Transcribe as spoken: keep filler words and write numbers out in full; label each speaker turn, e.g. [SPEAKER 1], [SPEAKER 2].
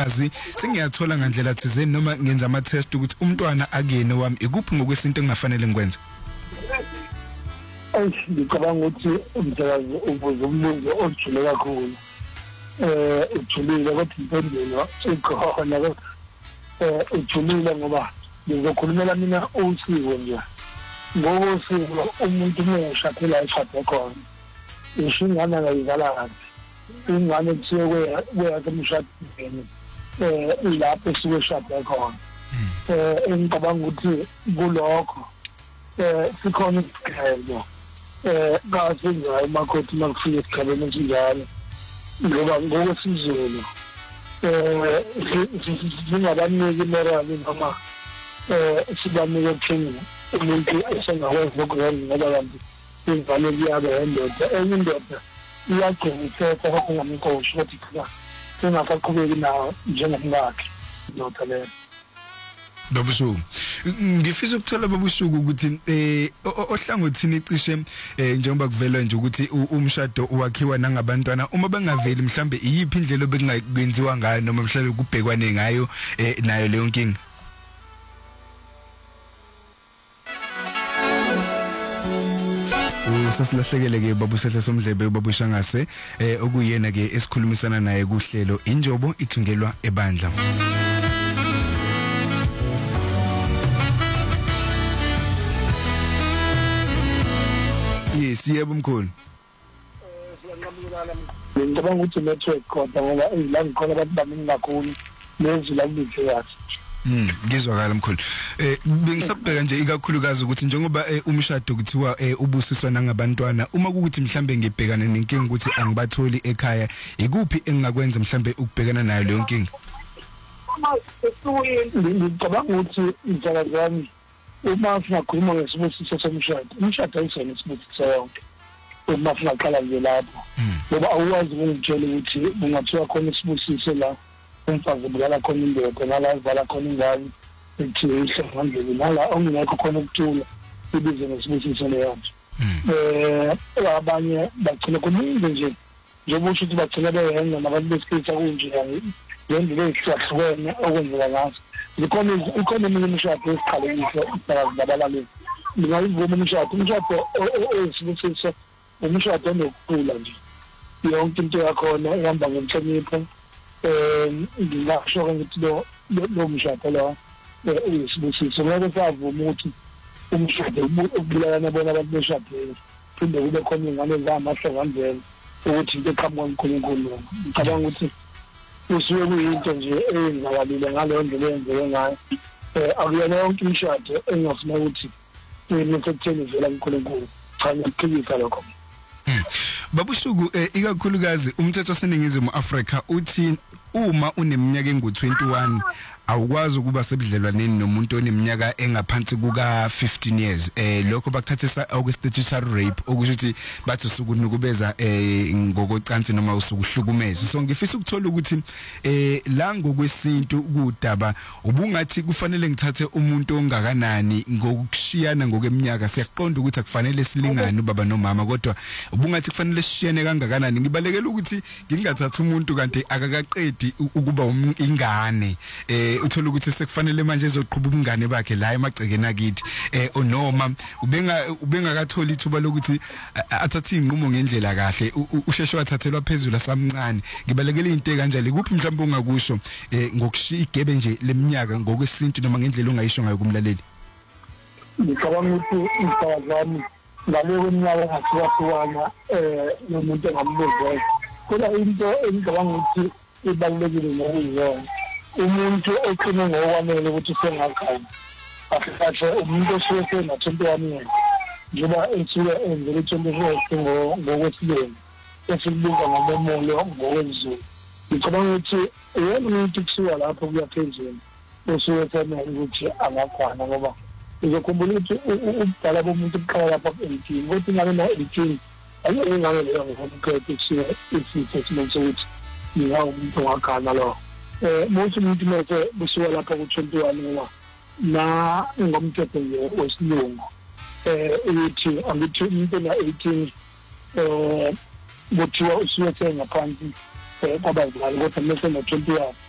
[SPEAKER 1] ngingazi sengiyathola ngandlela thizeni noma ngenza ama test ukuthi umntwana akuyena wami ikuphi ngokwesinto engafanele ngikwenze.
[SPEAKER 2] Ngicabanga ukuthi umthakazi ubuze umbuzo ojule kakhulu. Eh ujulile kodwa impendulo ikhona kodwa eh ujulile ngoba ngizokhulumela mina usiko nje. Ngokosiko umuntu umeshadela eshade khona. Ishingana ngayizala kahle. Ingane kusuke kuya kumshadweni eh lapho suke shade khona. Eh engicabanga ukuthi kulokho eh sikhona isikhathi eh kasenza emakhothi makufika esigabeni esinjalo ngoba ngokwesizulu eh singabaniki imorali noma eh sibanike ukuthini umuntu esengakwazi ukwenza ngoba kanti ingane iyabe endoda enye indoda iyagcinisetha ukuthi ngamqoshi ukuthi cha singakaqhubeki nawo njengomkakhe ndoda leyo.
[SPEAKER 1] Babusuku ngifisa ukuthola babusuku ukuthi eh ohlangothini icishe njengoba kuvela nje ukuthi umshado wakhiwa nangabantwana uma bengaveli mhlambe iyiphi indlela obekungakwenziwa ngayo noma mhlambe kubhekwane ngayo nayo leyo nkinga. Sasilahlekele ke babusehla somdlebe babushangase eh okuyena ke esikhulumisana naye kuhlelo injobo ithungelwa ebandla. Yes, yebo mkhulu.
[SPEAKER 2] Eh siyanqamukela mkhulu. Ngicabanga ukuthi network kodwa ngoba la ngikhona abantu baningi kakhulu lezi la ngithe yathi.
[SPEAKER 1] Mm, ngizwakala mkhulu. Eh bengisabheka nje ikakhulukazi ukuthi njengoba umshado kuthiwa ubusiswa nangabantwana uma kukuthi mhlambe ngibhekana nenkinga ukuthi angibatholi ekhaya ikuphi engakwenza mhlambe ukubhekana nayo leyo nkinga.
[SPEAKER 2] Ngicabanga ukuthi inhlaka zami uma singakhuluma ngesibusiso somshado umshado ayisona isibusiso yonke uma singaqala nje lapho ngoba awuwazi ukungitshela ukuthi kungathiwa khona isibusiso la umfazi ubulala khona indoda nala ivala khona ingane ethi ihlangandlele nala ongekho khona ukuthula ibize ngesibusiso leyo eh abanye bacela kuningi nje njengoba usho ukuthi bacela beyenza nabantu besikhathi kunje yendlela ezihlukene okwenzeka ngazo. Ikhona ikhona eminye imishado esiqalekise ubhalazi labalaleli. Ngingayivuma imishado umshado oyisibusiso umshado onokukhula nje. Yonke into yakhona ihamba ngenhlonipho. Eh ngingasho ukuthi lo lo mshado lo uyisibusiso ngoba savuma ukuthi umshado ubulala bona abantu beshadile. Phinde kube khona ingane zamahlangandlela ukuthi into eqhamuka uNkulunkulu. Ngicabanga ukuthi usuke kuyinto nje eyenzakalile ngaleyo ndlela eyenzeke ngayo. Eh akuyona yonke imishado engafuna ukuthi inesekutheni vela uNkulunkulu. Cha ngiyaphikisa lokho.
[SPEAKER 1] Babusuku ikakhulukazi umthetho waseNingizimu Afrika uthi uma uneminyaka engu twenty-one awukwazi ukuba sebudlelwaneni nomuntu oneminyaka engaphansi kuka fifteen years. Eh lokho bakuthathisa okwestatutory rape okusho ukuthi bathi usukunukubeza eh ngokocansi noma usukuhlukumeza. So ngifisa ukuthola ukuthi eh la ngokwesintu kudaba ubungathi kufanele ngithathe umuntu ongakanani ngokushiyana ngokweminyaka. Siyaqonda ukuthi akufanele silingane ubaba nomama kodwa ubungathi kufanele sishiyane kangakanani. Ngibalekela ukuthi ngingathatha umuntu kanti akakaqedi ukuba ingane eh uthola ukuthi sekufanele manje ezoqhubha ubungane bakhe la emagcekeni akithi eh noma ubenga ubengakatholi ithuba lokuthi athathe inqumo ngendlela kahle usheshe wathathelwa phezulu asamncane. Ngibalekela into kanjalo kuphi mhlawumbe ungakusho eh ngokushiya igebe nje leminyaka ngokwesintu noma ngendlela ongayisho ngayo kumlaleli.
[SPEAKER 2] Ngicabanga ukuthi umfazi wami ngaleyo minyaka ngasiwahlukana eh nomuntu engambuza kodwa into engicabanga ukuthi ibalulekile ngokuyiyona umuntu oqine ngokwanele ukuthi sengakhaya akahle umuntu osuke na twenty-one years njengoba esuke enzele twenty-four ngokwesilungu esibuka ngomomulo ngokwezulu. Ngicabanga ukuthi yena umuntu kusuka lapho kuya phezulu osuke senele ukuthi angakhona ngoba uzokhumbula ukuthi ubudala bomuntu uqala lapha ku-eighteen kodwa ingabe na-eighteen ayike ingabe leyo ngokomkhetho kusuke isitho esimele sokuthi ngingawumuntu ongakhana lo. Eh most umuntu mase busuka lapha ku twenty-one ngoba na ngomthetho nje wesilungu eh uthi angithi umuntu na eighteen eh kuthiwa usuke ngaphansi eh kwabazali kodwa mase na twenty-one